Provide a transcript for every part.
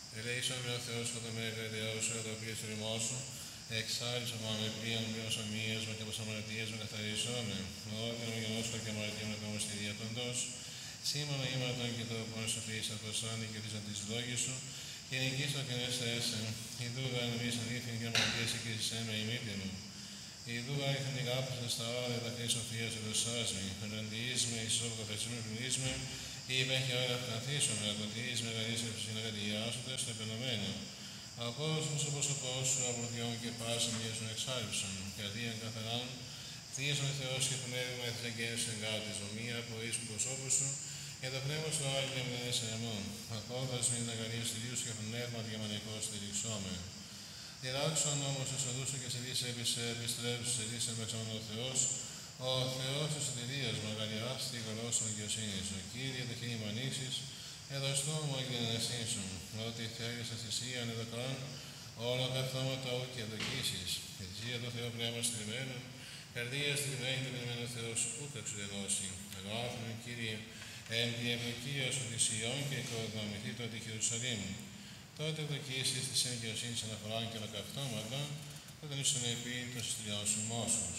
Ελέησον με ο Θεός κατά μέρα ιδεώσου, κατά οποία στο ρημό σου, εξάλλησα μου αμεπίαν, πλήρως ομοίες μου και από αμαρτίες μου καθαρίσομαι. Ότι ο γενός σου και αμαρτία μου ακόμα στη διατοντός, σήμανα ήμαρτον και το πόνος σου φύης αποσάνει και της αντισυλλόγης σου, και νικήσω και νέστεσαι. Ιδού γαρνομής αλήθιν και αμαρτίες εκκλησισέ με η μύτη μου. Ιδού άρχον η γάπησα στα όρια τα χρή σοφίας εδωσάσμη, εναντιείς με, ισόβου καθαρσίμαι, πληρείς με, είπεν και ώρα αυκαθίσομαι, ακοτείς με γαρίσαι του συνεργατιά σου, τες το επενωμένο. Ο κόσμος ο πρόσωπός σου, απορδιών και πάσων μιας μου εξάλληψαν, καρδίαν καθαράν, θείος με Θεός και πνεύμα εθνικές εγκάρτης ομοία, αποείς του προσώπου σου, και το πνεύμα σου άγγι και μνένες εμών. Ακόντας μην τα καρδία στηρίου και πνεύμα διαμανικός στηριξόμε. Διδάξον όμως τους οδούς σου και σε δίσε επιστρέψου, σε δίσε μεξαμόν ο Θεός της σωτηρίας μου, αγαλιάστη γολός μου δικαιοσύνης σου. Κύριε, το χείλη μου ανοίξεις, εδωστό μου και την ενεσύν σου. Ότι θέλεις θυσίαν εδωκάν, όλα τα αυτόματα ου και δοκίσεις. Θυσία το Θεό πνεύμα στριμμένο, καρδία στην πνεύμα του πνευμένου Θεός ούκ εξουδενώσει. Αγάπη Κύριε, εν τη ευλογία σου της Ιών και οικοδομηθεί το τη Ιερουσαλήμ. Τότε δοκίσεις της εγκαιοσύνης αναφοράν και ολοκαυτώματα, τότε ήσουν επί των συστηλιών σου μόσους.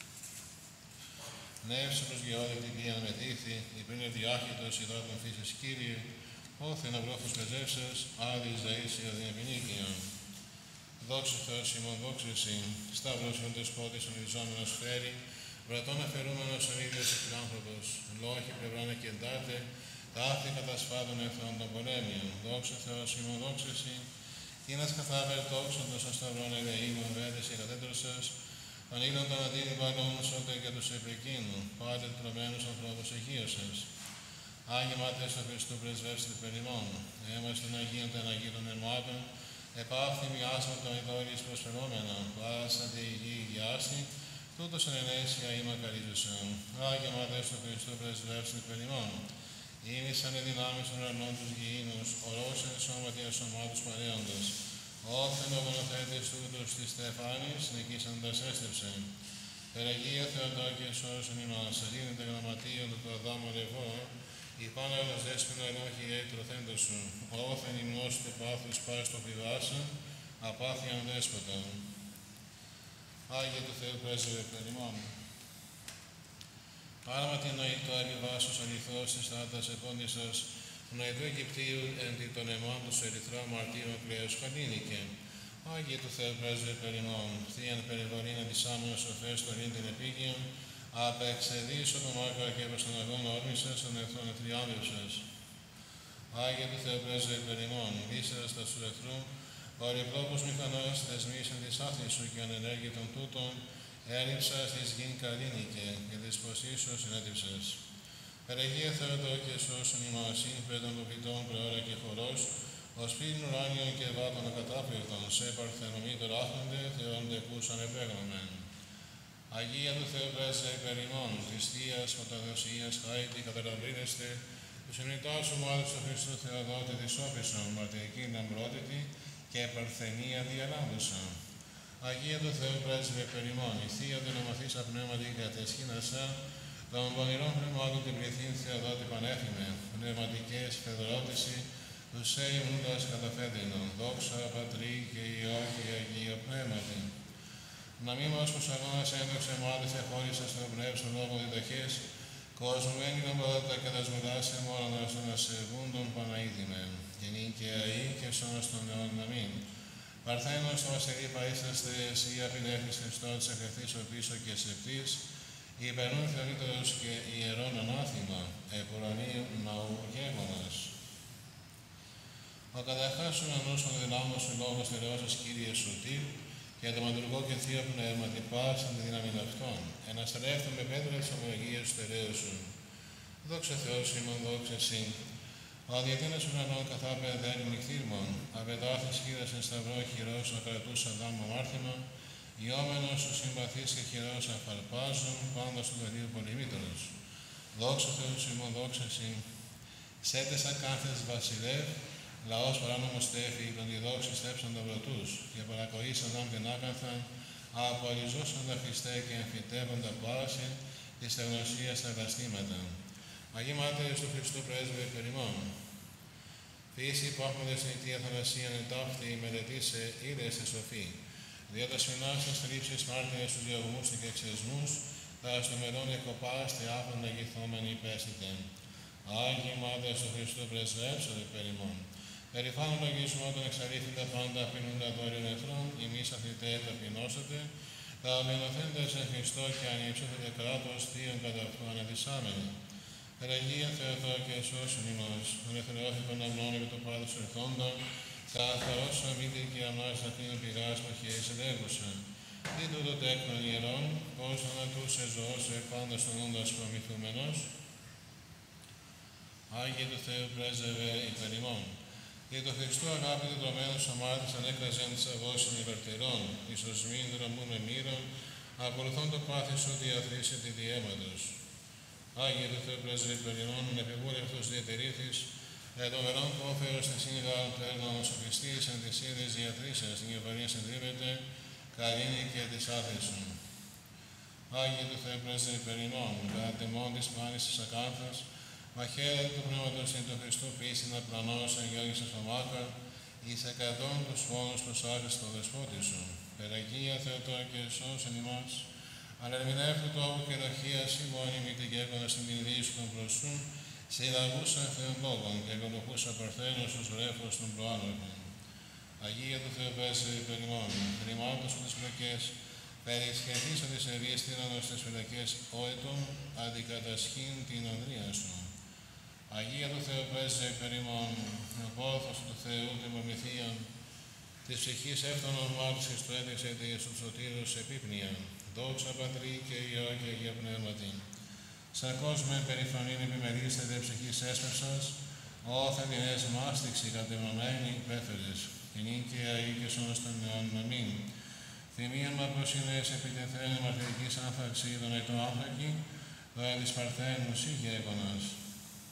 Νεύσε προς γεώδη την βία με δίθη, υπήρνε διάχυτος υδάτων φύσης Κύριε, όθεν να βρόφους πεζεύσες, άδειης δεήσια διαπινίκιον. Δόξα Θεός ημών δόξεση, σταύρος ιον δεσπότης ονειριζόμενος φέρει, βρατών αφαιρούμενος ο ίδιος εκπλάνθρωπος, λόγοι πλευρά να κεντάτε, τάφη κατασφάτων εχθρών των πολέμιων. Δόξα Θεός ημών δόξεση, κείνας καθάβερ τόξοντος των σταυρών ελεήμων βέδες και κατέντρωσες, των ήλων των αδύνων παλών σώτε και τους επικίνου, πάτε τρομένους ανθρώπους εχείωσες. Άγιοι μάτες του Χριστού πρεσβεύστε περιμών, έμας των Αγίων των Αγίων των Ερμάτων, επάφθη μοιάσμα των ειδόλης προσφερόμενα, βάσατε η γη γιάση, τούτος εν ενέσια είμα καρίζουσαν. Άγιοι μάτες του Χριστού πρεσβεύστε περιμών, ήμισαν οι δυνάμεις των ουρανών τους γηίνους, ορώσεν σώματι ασωμάτους παρέοντες. Όθεν ο μονοθέτης τούτος της Στεφάνης, νικήσαντας έστρεψεν. Περαγία Θεοτόκια σώσον ημάς, αδύνεται γραμματείον του Αδάμου Λεβώ, η πάνω ένας δέσποινο ενόχη έκτρωθέντος σου. Όθεν υμνός του πάθους πας το πηδάσα, απάθιαν δέσποτα. Άγιε του Θεού πρέσβευε περιμών. Άραματι νοητό επιβάσος αληθώς της θάτας επόντισσας, νοητού Αιγυπτίου εν τη των αιμών τους ερυθρά μαρτύρων κλαίους χαλίνικε. Άγιε του Θεού πρέσβευε περιμών. Θείαν περιβολήν αντισάμενος σοφές των ίντιν επίγειων, απεξεδίσω τον μάκαρα και προς τον αγώνα όρμησες, των εχθρών εθριάμβευσες. Άγιε του Θεού πρέσβευε περιμών. Βίσερας τα σου εχθρού, ορυπλόπους μηχανός θεσμίσαν της άθλης σου και ανενέργητον τούτων, έλειψας της γην καλήνικε και της ποσίσως συνέτυψες. Περαγία Θεοτόκια σώσον ημάσιν, πέτων των φυτών προώρα και χορός, ως πίν ουράνιων και βάτων ακατάπληκτων, σε παρθενομοί τεράχονται, Θεόν τεκούς ανεπέγνωμεν. Αγία του Θεού πρέσβευε περιμών, Χριστίας, φωτοδοσίας, χάητη, καταλαβαίνεστε, του συνειτάσου μάλους του Χριστού Θεοδότη της όφησον, μαρτυρική λαμπρότητη και παρθενία διαλάμβουσαν. Αγία του Θεού πρέσβευε περιμών, η Θεία δυναμαθήσα πνεύματι κατεσχήνασα, των πονηρών πνευμάτων την πληθύν Θεοδότη πανέφημε, πνευματικές φεδρότηση, τους έμνοντας καταφέντινον, δόξα Πατρί και Υιό και Αγίο Πνεύματι. Να μη μας πως αγώνας έντοξε μάλιστα χώρισα στον πνεύσον λόγω διδαχές, κοσμουμένη νομπρότητα και δασμελάσε μόνον στον ασεβούντον Παναίδημε, και νυν και αή και σώνας των αιώνων αμήν. Παρθένος το βασιλεί παΐσαστε εσύ απεινέχεις Χριστό της αγαθής ο πίσω και σεπτής, υπερνούν θεωρήτωρος και ιερών ανάθημα, επουρανίου ναού γέγονας. Ο καταρχάς ουρανός των δυνάμων σου λόγος τεραιώσας Κύριε σωτήρ, και το μαντουργό και θείο πνεύμα την πάσαν τη δύναμη αυτών, εναστρέφθον με πέτρα της ομολογίας του τεραίου σου. Δόξα Θεός ημών δόξα συν. Ο διατείνας ουρανών καθάπε δέρνη νυχθύρμων, απετάθης χείρας εν σταυρό χειρός να κρατούς Αδάμου αμάρθημα, ιόμενος σου συμπαθής και χειρός αφαρπάζουν, πάντα στο δελείο πολυμήτωρος. Δόξα Θεός ημών δόξα συν. Σέτες ακάθες βασιλεύ, λαός παράνομος τέφη, τον διδόξης θέψαν τα βρωτούς, και παρακοήσανταν την άκαθαν, απολυζώσαντα Χριστέ και εμφυτεύοντα πάση, της τεγνωσίας στα καταστήματα. Αγί Μάτερες του Χριστού πρέσβευε περιμών. Ποιήση υπάρχοντα στην αιτία θανασία εντάφθη μελετήσε ήρες σε σοφή. Δια τα σφινάσας θλίψεις μάρτυρες στους διωγμούς και εξεσμούς, τα στο μερών εκοπάστε άφαντα γηθόμενοι υπέστητεν. Άγιοι μάδες του Χριστού πρεσβεύσονται περ ημών. Περηφάνων λογισμό των εξαλείφθητα πάντα πεινούντα δόριων εχθρών, ημείς αθλητέ ταπεινώσατε, τα αμυνωθέντες εν Χριστώ και ανυψώθετε κράτος θείων κατά αυτού αναδυσάμενοι. Περαγία Θεοτό και σώσον ημάς, τον εθελεώθηκον αμνών επί το πάδος ερθόντων, καθαρός αμύτη και αμνάς δακτήνων πειράς μαχαίης ελέγουσαν. Τι τούτο τέκνον ιερών, πώς θανατούς σε ζωός πάντα στον όντας προμηθούμενος, Άγιε του Θεού πρέσβευε υπερ ημών. Δια το Χριστού αγάπη του τρομένους αμάρτης ανέκραζεν της αγώς ημιβερτερών, εις οσμήν δρομούν με μύρων, ακολουθών το πάθη σου διαθρήσει τη διαίματος. Άγιε του Θεού πρέσβευε υπερ ημών, επιβούλευτος διατηρήθης, το μερών που όφερος στην σύνηγα παίρνων σοφιστής εν της είδης διατρήσεως, την γεωπαρία συντρίβεται, καρίνη και της άθεσουν. Άγιε του Θεού πρέσβευε υπερ ημών, κατά τιμών της πάνης της ακάθας, μαχαίρε του Πνεύματος εν του Χριστού πίστη να πλανώσει αγιώγησας φαμάκα, εις εκατόν τους φόνους προσάγεις στο δεσπότη σου. Περαγία Θεοτό και σώσεν ημάς, αλλά ερμηνεύτου τόπου και ραχίας η μόνιμη την κέκονα στην κινδύσου των προσούν, σε λαγούσα Θεών λόγων και ακολουθούσα παρθένους τους ρέφους των προάνωχων. Αγία του Θεού πρέσβευε υπερ ημών, ρημάτως τις πλοκές, περισχετήσα τις ευείς τύραννος τις φυλακές όετων, αντικατασχήν την ανδρεία σου. Αγία του Θεού πρέσβευε υπερ ημών, ο πόθος του Θεού την προμηθείαν, της ψυχής έφθανον μάρτυσης του έδειξε τη Ιησού Σωτήρους επίπνοια, δόξα Πατρί και Υιό και Αγία Πνεύματι. Σαν κόσμο περηφανήν επιμερίσταται ψυχής έσπευσας, όθεν ιερές μάστηξη κατεμωμένη υπέφερες, και νίκαια οίκαισον των αιών αμήν. Θυμίαν μα προς είναι επιτεθένε μαρτυρικής άνθραξη των ετών άνθρακη, δόε της παρθένους ή γέγονας.